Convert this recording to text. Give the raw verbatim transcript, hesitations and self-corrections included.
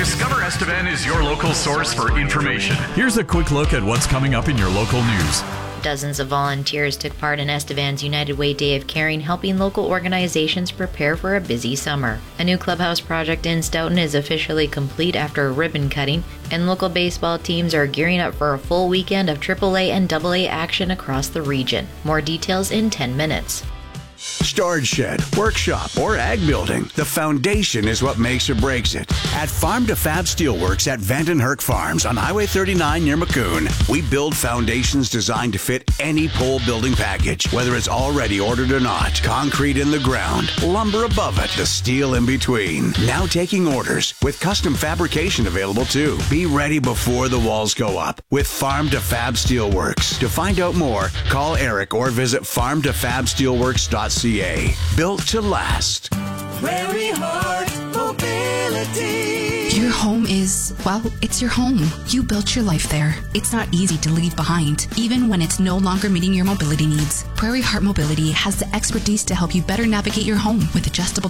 Discover Estevan is your local source for information. Here's a quick look at what's coming up in your local news. Dozens of volunteers took part in Estevan's United Way Day of Caring, helping local organizations prepare for a busy summer. A new clubhouse project in Stoughton is officially complete after a ribbon cutting, and local baseball teams are gearing up for a full weekend of triple A and double A action across the region. More details in ten minutes. Storage shed, workshop, or ag building, the foundation is what makes or breaks it. At Farm to Fab Steelworks at Vandenherk Farms on Highway thirty-nine near Maccoon, we build foundations designed to fit any pole building package, whether it's already ordered or not. Concrete in the ground, lumber above it, the steel in between. Now taking orders with custom fabrication available too. Be ready before the walls go up with Farm to Fab Steelworks. To find out more, call Eric or visit farm to fab steelworks dot c a. Built to last. Prairie Heart Mobility. Your home is, well, it's your home. You built your life there. It's not easy to leave behind, even when it's no longer meeting your mobility needs. Prairie Heart Mobility has the expertise to help you better navigate your home with adjustable